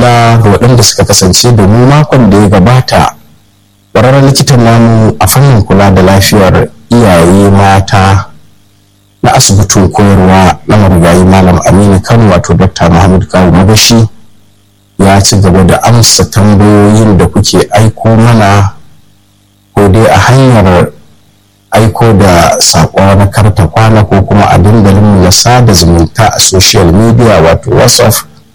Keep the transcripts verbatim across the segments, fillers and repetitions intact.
godiya ga waɗanda suka kasance da mu makon da ya gabata. Ƙwararren likitan namu a fannin kula da lafiyar iyaye mata na asibitin koyarwa na marigayi Malam Aminu Kano, wato Dr. Muhammad Kawu Magashi, ya ci gaba da amsa tambayoyin da kuke aiko mana, ko dai a hanyar aiko da saƙo na karta kwana ko kuma a dandalin na sada zumunta a social media wato WhatsApp,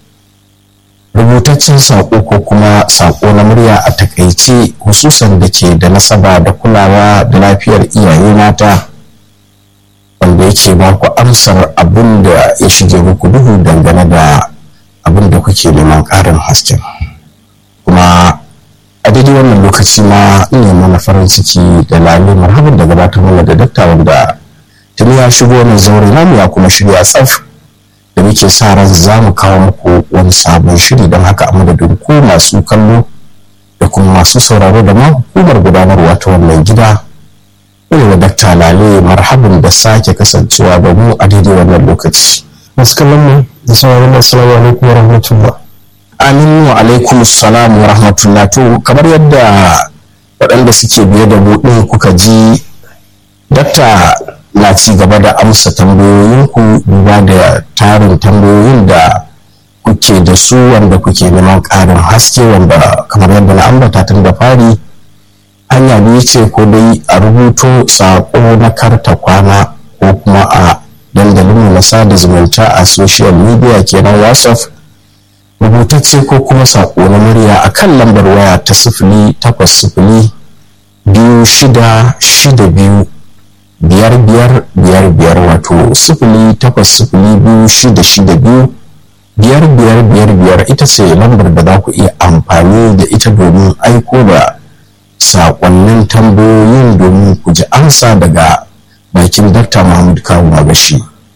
rubutaccen saƙo ko kuma saƙo na murya a takaice, hususan da ke da nasaba da kulawa da lafiyar iyaye mata, wanda yake ba ku amsar abin da ya shige muku duhu dangane da abin da kuke neman ƙarin hasken. Kuma a daidai wannan lokaci ma ina mana farin ciki da lalle marhaban da gabatar mana da dakta wanda tuni ya shigo wannan zaure namu ya kuma shirya tsaf da muke sa ran za mu kawo muku wani sabon shiri. Don haka a madadin ku masu kallo da kuma masu sauraro da ma hukumar gudanarwa ta wannan gida, ina da dakta lale marhaban da sake kasancewa da mu a daidai wannan lokaci. Masu kallon mu da sauraron, assalamu alaikum wa rahmatullah. Aminu wa alaikum salam wa rahmatullah. To kamar yadda waɗanda suke biye da mu ɗin kuka ji, dakta na ci gaba da amsa tambayoyinku duba da tarin tambayoyin da kuke da su wanda kuke neman ƙarin haske, wanda kamar yadda na ambata tun da fari hanya biyu ce, ko dai a rubuto saƙo na karta kwana ko kuma a dandalinmu na sada zumunta a social media kenan WhatsApp, rubutacce ko kuma saƙo na murya a kan lambar waya ta sifili takwas sifili biyu shida shida biyu biyar biyar biyar biyar, wato sifili takwas sifili biyu shida shida biyu biyar biyar biyar biyar ita ce lambar da za ku iya amfani da ita domin aiko da saƙonnin tambayoyin domin ku ji amsa daga bakin Dakta Muhammad Kawu Magashi.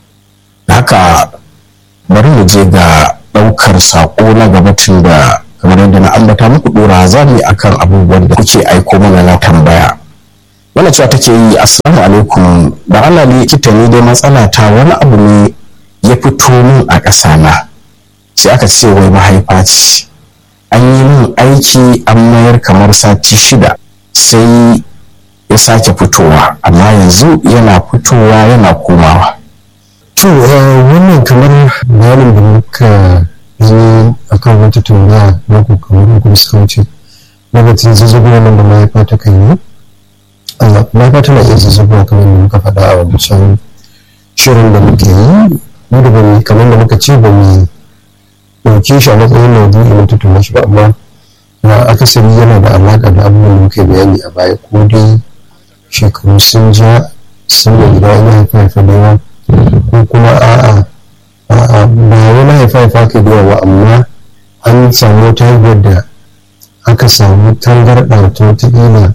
Haka bari mu je ga ɗaukar saƙo na gabatin da kamar yadda na ambata muku ɗora za mu yi akan abubuwan da kuke aiko mana na tambaya. Wannan cewa take yi, assalamu alaikum, da Allah likita ne dai matsala ta wani abu ne ya fito min a ƙasa na, sai aka ce wai mahaifa ce, an yi min aiki an mayar kamar sati shida sai ya sake fitowa, amma yanzu yana fitowa yana komawa. To wannan kamar bayanin da muka yi a kan wata tambaya na ku kamar uku suka wuce, lokacin zazzabi nan da mahaifa ta kan yi, mahaifa tana iya zazzabi kamar da muka faɗa a wancan shirin da muke yi, mu da bami kamar da muka ce ba mu ɗauke shi a matsayin maudu'i na tattauna shi ba, amma na akasari yana da alaƙa da abubuwan da muka bayani a baya, ko dai shekaru sun ja saboda idan an haifa da yawa, ko kuma a'a a'a ba wani haifa-haifa ka da yawa, amma an samu wata haihuwar da aka samu tangarɗa ta wataƙila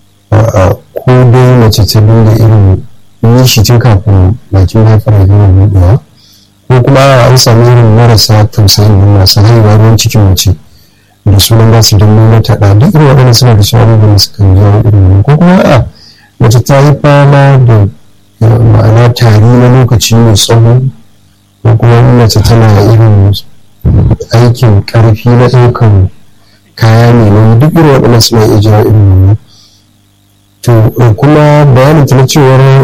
ko dai mace ta dinga irin nishi tun kafin bakin haifar da gina buɗewa, ko kuma an samu irin marasa tausayin da masu haihuwa ruwan cikin mace da sunan za su dinga mata ɗa, duk irin waɗanda suna da shawar da su kan jawo irin wannan, ko kuma a'a mace ta yi fama da ma'ana tari na lokaci mai tsawo, ko kuma mace tana irin aikin karfi na ɗaukan kaya mai nauyi, duk irin waɗannan suna iya jawo irin wannan. To kuma bayanin ta na cewar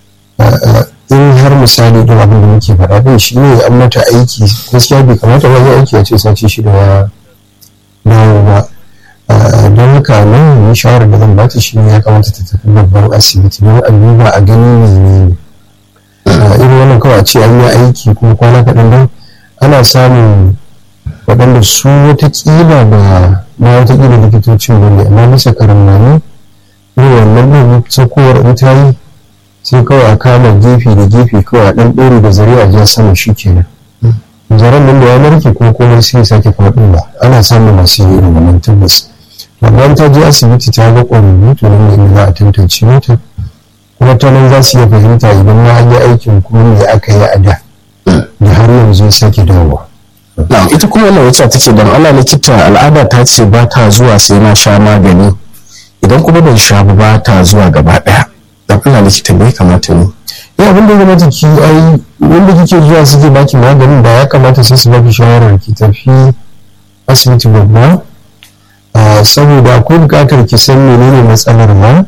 in har misali ɗin abin da muke faɗa ɗin shi ne an mata aiki, gaskiya bai kamata wani aiki a ce sace shi da ya dawo ba. Don haka nan yi shawarar da zan bata shi ne ya kamata ta tafi babban asibiti don a duba a gani menene irin wannan. Kawai a ce an yi aiki kuma kwana kaɗan don ana samun waɗanda su watakila ba na watakila likitocin ba ne, amma bisa karamani irin wannan ɗin sakowar in ta yi sai kawai a kama gefe da gefe kawai a ɗan ɗore da zare a ja sama shi kenan, zaren nan da ya narke kuma komai sai sake faɗin ba. Ana samun masu yi irin wannan tabbas. Babban ta je asibiti ta ga ƙwararru to nan ne za a tantance mata, kuma ta nan za su iya fahimta idan ma an yi aikin kuma me aka yi a da da har yanzu ya sake dawowa. Na'am, ita kuma wannan wacce take dan Allah likita al'ada ta ce ba ta zuwa sai na sha magani, idan kuma ban sha ba ta zuwa gaba ɗaya, dan Allah likita bai kamata ne. Ya abin da ya kamata ki ai wanda kike zuwa suke baki maganin da ya kamata sai su baki shawarar ki tafi asibiti babba saboda akwai buƙatar ki san menene matsalar ma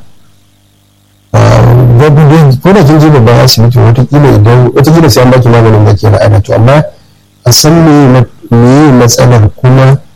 ko da kin je babban asibiti watakila idan watakila sai an baki maganin da ke al'ada to amma a san me matsalar kuma